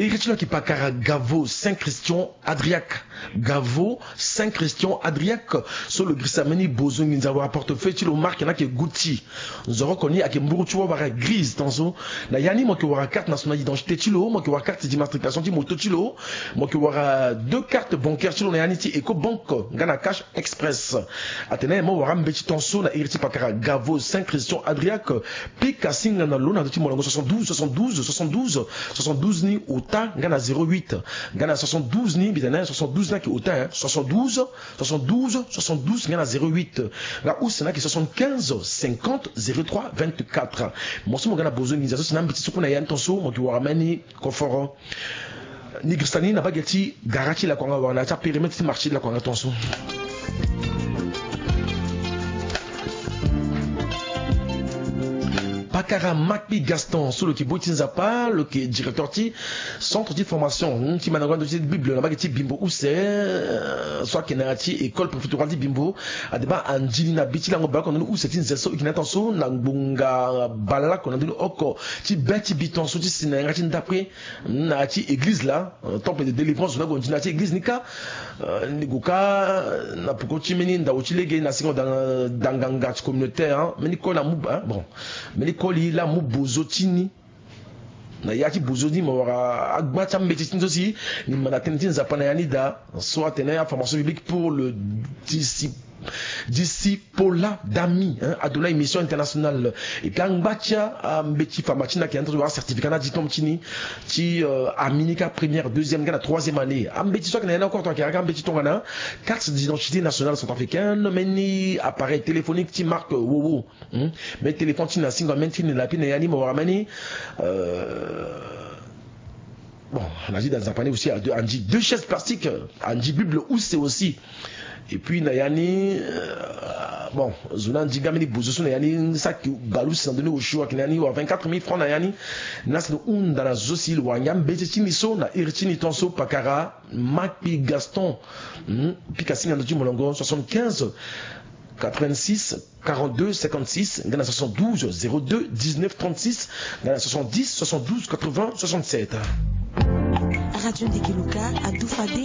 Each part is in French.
Irritula qui pakara Gavo, Saint-Christian, Adriac. Gavo, Saint-Christian, Adriac. Sur le Grissameni, Bozo, nous avons un portefeuille, tu le marques, il y en a qui est Gouti. Nous avons connu à Kemburu, tu vois, grise, dans ce. La Yani, moi qui aura carte nationale d'identité, tu l'as, moi qui aura carte d'immatriculation, tu moto, tu l'as. Moi qui aura 2 cartes bancaires, tu l'as, Yani, Eco Bank, Gana Cash Express. Athénée, moi, aura un petit tenso, na Irriti pakara Gavo, Saint-Christian, Adriac. Pika Singa, na Luna, tu m'as 72 ni Ota, Gana 08. Gana 72 ni, bidana, 72 na qui Ota, 72, Gana 08. La où c'est là qui 75, 50, 03, 24. Moi, si mon gars a besoin d'une organisation, c'est un petit soukou na yan tonso, moi qui va ramener confort. Ni Gristani n'a pas gâti, garanti la Conga, on a déjà périmètre de marché de la Conga tonso. Pakara Makpi Gaston, sur le qui Boitin Zapa, le qui est directeur de centre de formation, qui m'a donné de Bible, la baguette Bimbo, où c'est, soit Kenati, école préfectorale de Bimbo, à débat Angelina Biti, là, où c'est une zéro, qui n'attention, Nangbunga Bala, qu'on a donné Oko, qui bête biton, sur qui d'après, Nati église là, temple de délivrance, on a dit Nati église, Nika, Niguka, n'a pas continué, n'a pas utilisé, n'a pas dans Ganga communautaire, mais Nicolas Mouba, bon, mais Koli la mu bozotini na yati bozodi mo wara agbacha médecine aussi ni manatentin zapana yanida soit tenir information publique pour le d'ici Paula Dami, Adonai Mission Internationale. Et quand Batia a Mbeti Famachina qui a un certificat na diplôme tini, qui a minika première, deuxième, la troisième année. Mbeti soit qu'il y a encore toi qui a Mbeti tongana, carte d'identité nationale centrafricaine, mais ni appareil téléphonique qui marque wowo, mais téléphone tini na single maintenir la pine yani moramani. Bon, on a dit dans un panier aussi, on dit 2 chaises plastiques, on dit Bible où c'est aussi. Et puis Nayani, bon, Zunan Digamini Bouzou Nayani, ça qui Balou s'est donné au choix, qui Nayani, ou à 24 000 francs Nayani, Nas le Un dans la Zosil, Wanyam, Betitiniso, na Irtini Tonso, Pakara, Makpi Gaston, Picassine Andoji Molongo, 75, 86, 42, 56, Gana 72, 02, 19, 36, Gana 70, 72, 80, 67. Radio Ndekiluka, à Doufadé.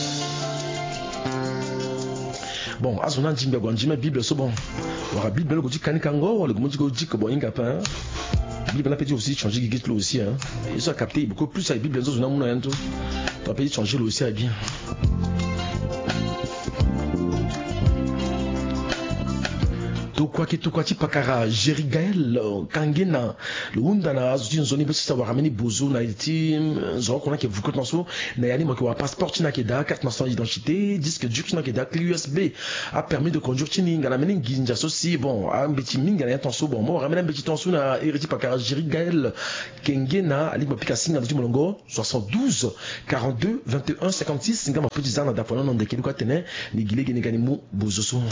Bon, azona njimbe kwa njime Bible so bon. Wara Bible le godi kanikango, le godi godi ko bon ingapa. Bible n'a pas dit aussi changer gigit là aussi hein. Ils ont capté beaucoup plus la Bible zo na muna yanto. Tu peux changer le aussi bien. Tukwati pakara Jerigael Kangena le undana azutini zoni besi sa warameni bozo na iti zo kona ke vukot naso na yani mo ke wa passeport na ke da carte nationale d'identité disque dur na ke da clé USB a permis de conduire tini ngana meni nginja sosi bon a mbeti minga na tonso bon mo ramena mbeti tonso na hériti pakara Jerigael Kangena ali mo pikasi na molongo 72 42 21 56 ngama petit zana da fono ndeke luka tene ni gilege ni ganimu bozo so.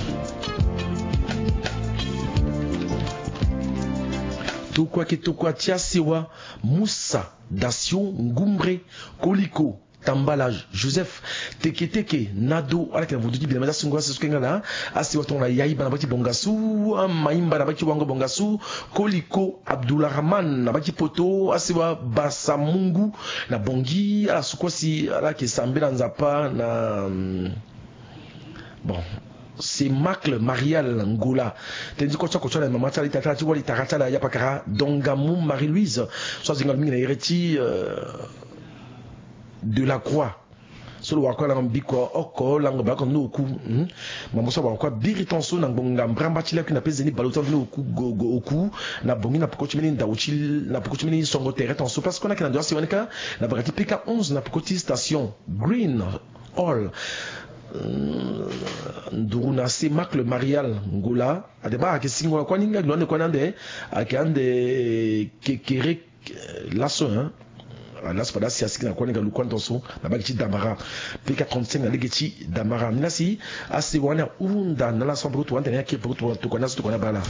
Tukwa Tiasiwa, Moussa, Dacio, Ngumbre, Koliko, Tambala, Joseph, Teke, Nado, avec la voûte de la Sungwa, c'est ce qu'on a là, Asiwa Tonga Yaïba Nabaki Bongasu, Maïmba Nabaki Wango Bongasu, Koliko, Abdullah Rahman, Nabaki Poto, Asiwa Basamungu, na Bongi, à Sukwasi, à la Kesambe Nzapa, na. Bon. C'est Macle Marial Ngola. Tandis que tu as maman tali tata tu vois les tarata la yapakara Dongamou Marie-Louise. Soit zingalmi na hériti de la Croix. Solo wakwa la mbiko oko la ngobako no ku. Maman so wakwa biritonso na ngonga mbramba tila ki na pezeni balotan no ku oku na bongi na pokoti meni ndawuchi na pokoti meni songo terre tonso parce qu'on a kana doa siwaneka na bagati PK11 na pokoti station Green Hall. Nduruna se Macle Marial Ngola adeba akesingo kwa ninga glone kwa nande akande kekere laso hein alas pada si asiki na kwa ninga lukwanto so na bagiti damara PK35 na legeti damara nasi asi wana unda na la sombre to ante na ke pour to kona so to kona bala.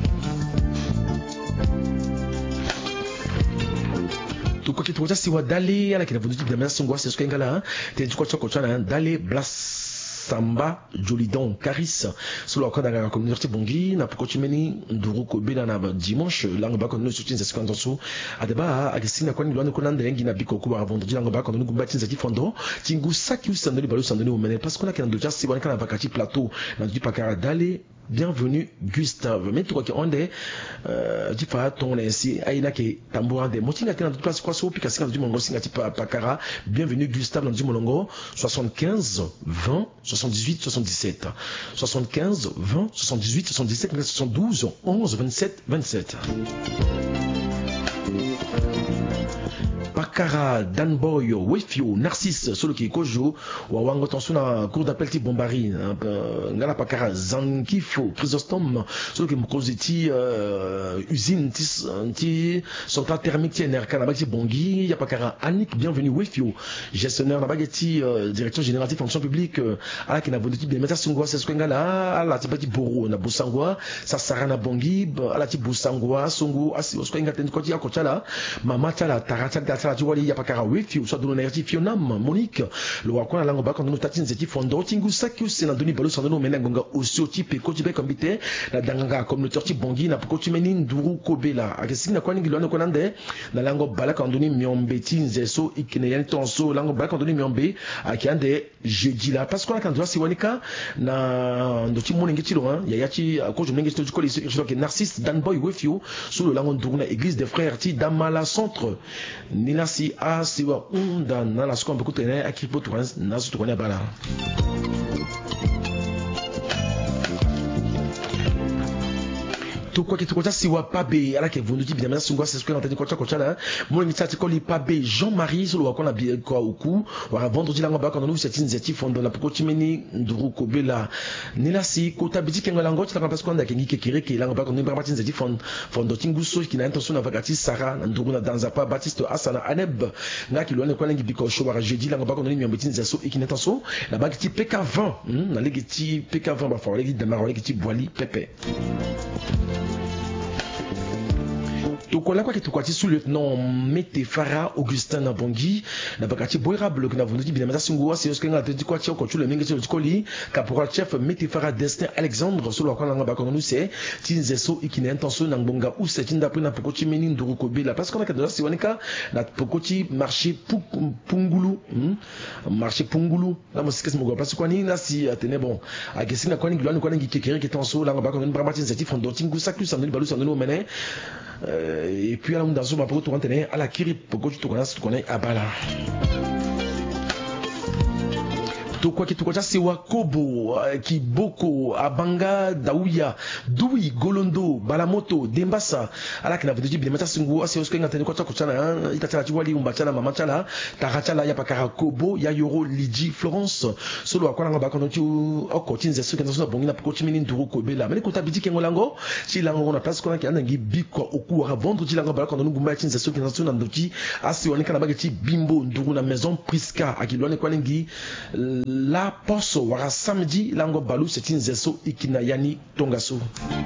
Tuko kitu cha siwa dali ala kina vudu de mena songwa c'est ce qu'engala te tuko choko chana dali blas Samba Jolidon Caris sur le cadre de la communauté Bongi na pokochimeni nduru kobela na dimanche lango ba kono soutien c'est quand on adeba agisina kwani lwana konande yengi na biko kuba vendredi lango ba kono ngumba tinza tifondo tingu saki usandoli balu sandoli au mene parce qu'on a kana doja si wana kana bakati plateau na du pakara dale. Bienvenue Gustave. Mais toi qui on est tu fais ton ainsi aina ke tambourin de motinga tena de place quoi so pika singa du mongo singa tipa pakara. Bienvenue Gustave dans du mongo 75 20 78 77 75 20 78 77 72 11 27 27. Pakara, Danboy, Wefio, Narcisse, solo qui est Kojo, ou Wango Tansuna, cours d'appel type Bombari, Ngala Pakara, Zankifo, Chrysostome, solo qui est Mokositi, usine, centrale thermique, NRK, Nabagati Bongi, Yapakara, Annick, bienvenue, Wefio, gestionnaire, Nabagati, directeur général de fonction publique, à la Kinaboniti, Bemeta Sungwa, c'est ce qu'on a là, à la Tibati Boro, Nabusangwa, Sassarana Bongi, à la Tibusangwa, Songo, Asi, Osquanga Tenkoti, Akochala, Mamachala, Tarata, tu vois, il y a pas qu'à Wefio, soit de l'énergie Fionam, Monique, le Wakon, la langue quand nous tatine, c'est Fondo, Tingu Sakius, c'est Nandoni Balo, Sandano, Menangonga, Osio, type, Kotibe, Combité, la Danga, comme le Torti Bongi, na Pokotimenin, Duru, Kobela, Agesina, Kwanigilano, Konande, la langue Balak, Andoni, Miombetin, Zeso, Ikeneyan, Tonso, langue Balak, Andoni, Miombe, Akiande, jeudi là, parce qu'on a quand doit Siwanika, na, Doti Moningitilo, Yayachi, à cause de Mengesto du Colis, Narcisse, Danboy, Wefio, sous le langue Dourna, église des frères, Ti, Damala, centre, Nilasi a siwa unda na la skombe kutene akipo tuwans na su tukone bala. Quoi qui te si wa pabe ala ke vundu bien mais sungwa c'est ce que on entend quoi là mon initiative ko li pabe Jean-Marie sur le wakona bien quoi au coup wa vendredi là ngaba quand nous cette initiative fond la poko chimeni nduru kobela nila si ko tabiti ke ngolango tu parce qu'on a kengi kekere ke là ngaba quand nous ba initiative fond tinguso qui na intention na vakati Sarah nduru na danza pa Baptiste Asana Aneb ngaki lo ne ko lengi biko show wa jeudi là ngaba quand nous myambetin zaso et qui na intention la bagiti PK20 na legiti PK20 ba fa legiti de maro legiti boili pepe. Tokola quoi qui te kwati sous lieutenant Metefara Augustin Nabongi na bakati boirable que na voulu bien mais sungwa c'est ce que nga te dit quoi ko tu le mingi sur koli caporal chef Metefara Destin Alexandre solo kwa nga bakono nous c'est tinzeso ikine intention na ngonga ou c'est tinda pena pokoti meni nduru kobela parce qu'on a que si wanika na pokoti marché Pungulu marché Pungulu là moi c'est que mo parce quoi ni là si tenez bon a gesina quoi ni glane quoi ni kekere qui tenso là nga bakono bramatin c'est fond dotingu saku sandeli balu sandeli mené et puis à la mundazo ma pour tout à la kiri pour que tu connais à bala. Quoi qui tout ça c'est Wakobo Kiboko Abanga Daouya Doui Golondo Balamoto Dembassa ala kina vedu bien meta singo asi osko ngata ko tshana itatala tiwali umbachala mama chala tarachala ya pakara Kobo ya Yoro Liji Florence solo akwana ngaba kono tu okotinze suka na bongina pokoti mini nduru kobela mais ko tabiti kengo lango si lango na place kona ki anangi biko oku wa vendredi lango bala kono ngumba tinze suka na suna ndoki asi onika na bageti bimbo nduru na maison Priska akilwane kwa lengi la poso wara samedi lango balu c'est une zeso ikina yani tongaso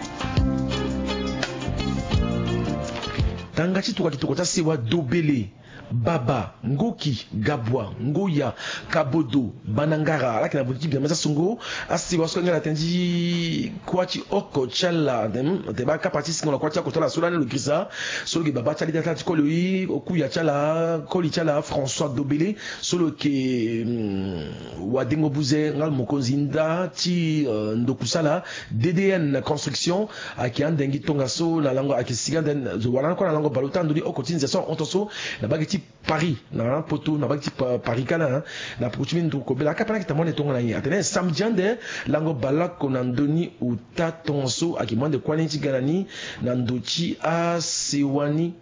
tangati tukakitokota siwa dobele Baba, Ngoki, Gabwa, Ngoya, Kabodo, Banangara, là qui n'a pas dit bien, mais ça songo, asi wasko ngala tendi kwati oko chala, te ba kapati singo la kwati oko chala solane le grisa, solo ki baba chali data tikolo yi, oku ya chala, koli chala François Dobele, solo ki wadengo buze ngal mokonzinda ti ndokusala DDN construction aki andengi tongaso la lango aki siganden wala ko la lango baluta ndoli oko tinze so ontoso na bageti Paris na poto na bakti Paris kana na prochimine ndoko bela kapana kitamone tongo na yi atene samdiande lango balako na ndoni uta tonso akimande kwani tiganani na ndochi a sewani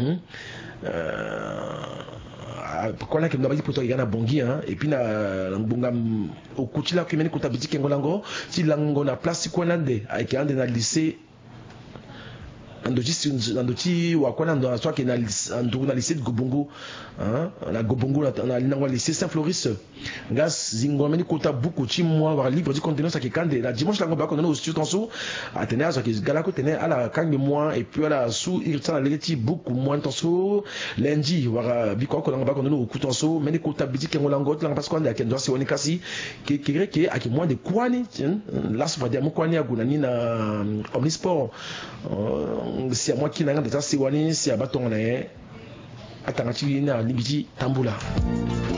kwa na kimna baki poto igana bongi et puis na bonga okutila kimene kutabiti kengo lango ti lango na place kwa nande akiande na lycée andochi wakwana ndo soit que na lycée de Gobongo na Gobongo na lycée Saint-Floris ngas zingomeni kota buku chi moi war livre du contenu ça qui kande la dimanche la ngomba ko no studio tanso atena ça qui gala ko tene ala kangi moi et puis ala sous il tana leti buku moi tanso lundi war biko ko ngomba ko no kutanso meni kota bidi kengola ngot la parce qu'on a kendo si on kasi ke aki moins de kwani là ça va dire mo kwani aguna ni na omnisport si à moi qui n'a déjà si wani si abaton na atangati na libiji tambula.